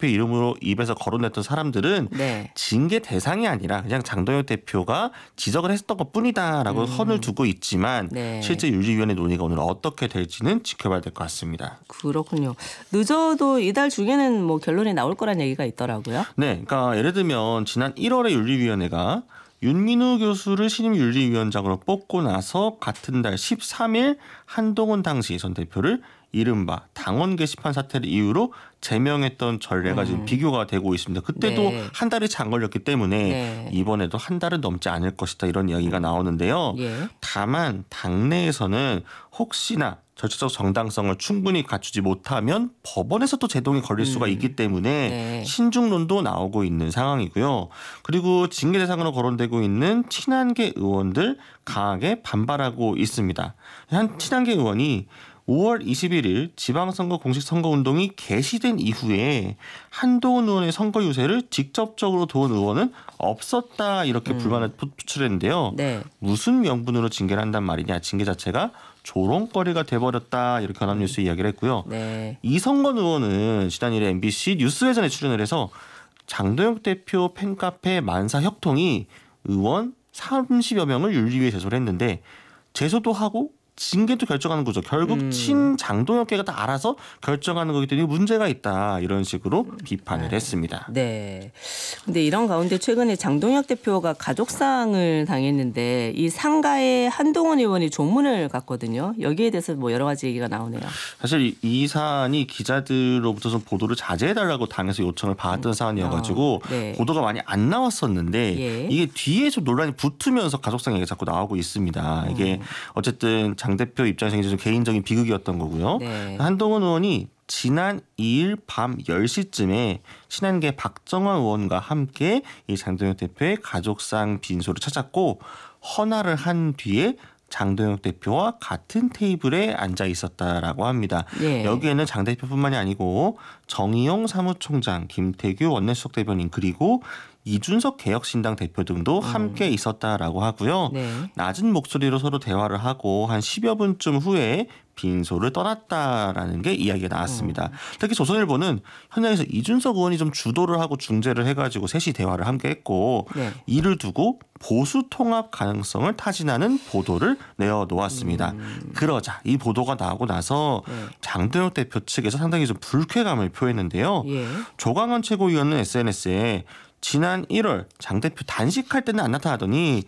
대표 이름으로 입에서 거론했던 사람들은 네. 징계 대상이 아니라 그냥 장동혁 대표가 지적을 했던 것뿐이다라고 선을 두고 있지만 네. 실제 윤리위원회 논의가 오늘 어떻게 될지는 지켜봐야 될 것 같습니다. 그렇군요. 늦어도 이달 중에는 뭐 결론이 나올 거란 얘기가 있더라고요. 네, 그러니까 예를 들면 지난 1월에 윤리위원회가 윤민우 교수를 신임 윤리위원장으로 뽑고 나서 같은 달 13일 한동훈 당시 전 대표를 이른바 당원 게시판 사태를 이유로 제명했던 전례가 지금 비교가 되고 있습니다. 그때도 네. 한 달이 채 안 걸렸기 때문에 네. 이번에도 한 달은 넘지 않을 것이다 이런 이야기가 나오는데요. 예. 다만 당내에서는 혹시나 절차적 정당성을 충분히 갖추지 못하면 법원에서 또 제동이 걸릴 수가 있기 때문에 네. 신중론도 나오고 있는 상황이고요. 그리고 징계 대상으로 거론되고 있는 친한계 의원들 강하게 반발하고 있습니다. 한 친한계 의원이 5월 21일 지방선거 공식 선거운동이 개시된 이후에 한동훈 의원의 선거 유세를 직접적으로 도운 의원은 없었다 이렇게 불만을 표출했는데요. 네. 무슨 명분으로 징계를 한단 말이냐. 징계 자체가 조롱거리가 돼버렸다 이렇게 연합뉴스 이야기를 했고요. 네. 이성건 의원은 지난 1일 MBC 뉴스회전에 출연을 해서 장동혁 대표 팬카페 만사협통이 의원 30여 명을 윤리위에 제소를 했는데 제소도 하고 징계도 결정하는 거죠. 결국 친 장동혁계가 다 알아서 결정하는 거기 때문에 문제가 있다 이런 식으로 비판을 했습니다. 네. 근데 이런 가운데 최근에 장동혁 대표가 가족상을 당했는데 이 상가에 한동훈 의원이 조문을 갔거든요. 여기에 대해서 뭐 여러 가지 얘기가 나오네요. 사실 이 사안이 기자들로부터 좀 보도를 자제해달라고 당에서 요청을 받았던 사안이어가지고 네. 보도가 많이 안 나왔었는데 예. 이게 뒤에 좀 논란이 붙으면서 가족상 얘기가 자꾸 나오고 있습니다. 이게 어쨌든 장 대표 입장에서 좀 개인적인 비극이었던 거고요. 네. 한동훈 의원이 지난 2일 밤 10시쯤에 친한계 박정환 의원과 함께 이 장동혁 대표의 가족상 빈소를 찾았고 헌화를 한 뒤에 장동혁 대표와 같은 테이블에 앉아 있었다라고 합니다. 예. 여기에는 장 대표뿐만이 아니고 정의용 사무총장, 김태규 원내수석 대변인 그리고 이준석 개혁신당 대표 등도 함께 있었다라고 하고요. 네. 낮은 목소리로 서로 대화를 하고 한 10여 분쯤 후에 빈소를 떠났다라는 게 이야기가 나왔습니다. 특히 조선일보는 현장에서 이준석 의원이 좀 주도를 하고 중재를 해가지고 셋이 대화를 함께 했고 네. 이를 두고 보수 통합 가능성을 타진하는 보도를 내어놓았습니다. 그러자 이 보도가 나오고 나서 네. 장동혁 대표 측에서 상당히 좀 불쾌감을 표했는데요. 예. 조광원 최고위원은 SNS에 지난 1월 장 대표 단식할 때는 안 나타나더니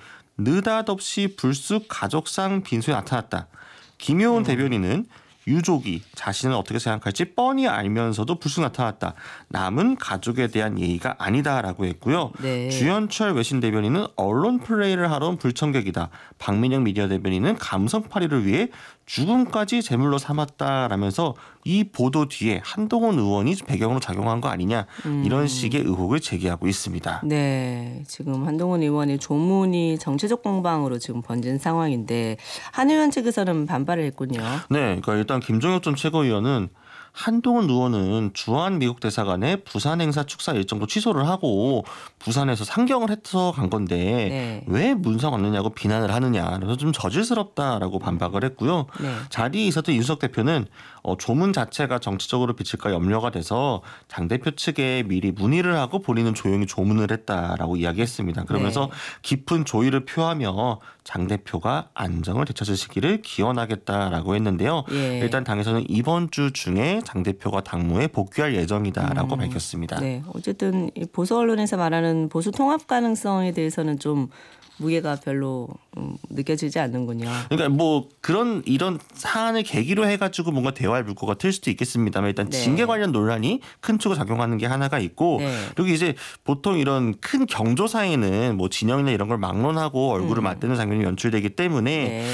느닷없이 불쑥 가족상 빈소에 나타났다. 김효은 대변인은 유족이 자신을 어떻게 생각할지 뻔히 알면서도 불쑥 나타났다. 남은 가족에 대한 예의가 아니다라고 했고요. 네. 주현철 외신 대변인은 언론 플레이를 하러 온 불청객이다. 박민영 미디어 대변인은 감성팔이를 위해 죽음까지 제물로 삼았다라면서 이 보도 뒤에 한동훈 의원이 배경으로 작용한 거 아니냐 이런 식의 의혹을 제기하고 있습니다. 네, 지금 한동훈 의원의 조문이 정치적 공방으로 지금 번진 상황인데 한 의원 측에서는 반발을 했군요. 네, 그러니까 일단 김종혁 전 최고위원은 한동훈 의원은 주한 미국 대사관의 부산 행사 축사 일정도 취소를 하고 부산에서 상경을 해서 간 건데 네. 왜 문상 왔느냐고 비난을 하느냐. 그래서 좀 저질스럽다라고 반박을 했고요. 네. 자리에 있었던 이준석 대표는 조문 자체가 정치적으로 비칠까 염려가 돼서 장 대표 측에 미리 문의를 하고 본인은 조용히 조문을 했다라고 이야기했습니다. 그러면서 네. 깊은 조의를 표하며 장 대표가 안정을 되찾으시기를 기원하겠다라고 했는데요. 예. 일단 당에서는 이번 주 중에 장 대표가 당무에 복귀할 예정이다라고 밝혔습니다. 네, 어쨌든 이 보수 언론에서 말하는 보수 통합 가능성에 대해서는 좀 무게가 별로 느껴지지 않는군요. 그러니까 뭐 이런 사안을 계기로 해가지고 뭔가 대화의 물꼬가 틀 수도 있겠습니다만 일단 네. 징계 관련 논란이 큰 축으로 작용하는 게 하나가 있고 네. 그리고 이제 보통 이런 큰 경조사에는 뭐 진영이나 이런 걸 막론하고 얼굴을 맞대는 장면이 연출되기 때문에 네.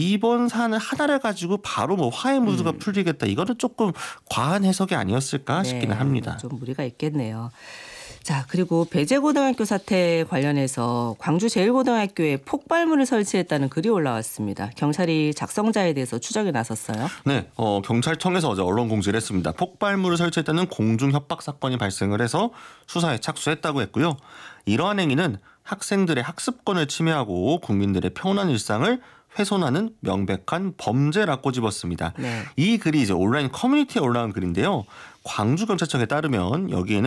이번 사안을 하나를 가지고 바로 뭐 화해 무드가 풀리겠다 이거는 조금 과한 해석이 아니었을까 싶기는 합니다. 좀 무리가 있겠네요. 자, 그리고 배재고등학교 사태 관련해서 광주제일고등학교에 폭발물을 설치했다는 글이 올라왔습니다. 경찰이 작성자에 대해서 추적에 나섰어요. 네, 경찰청에서 어제 언론 공지를 했습니다. 폭발물을 설치했다는 공중 협박 사건이 발생을 해서 수사에 착수했다고 했고요. 이러한 행위는 학생들의 학습권을 침해하고 국민들의 평온한 일상을 훼손하는 명백한 범죄라고 집었습니다. 네. 이 글이 이제 온라인 커뮤니티에 올라온 글인데요. 광주경찰청에 따르면 여기에는